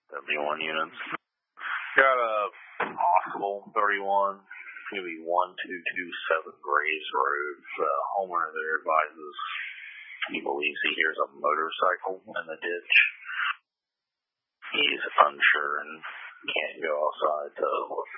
71 units. Got a hospital 31, maybe 1227 Graves Road. The homeowner there advises he believes he hears a motorcycle in the ditch. He's unsure and can't go outside to look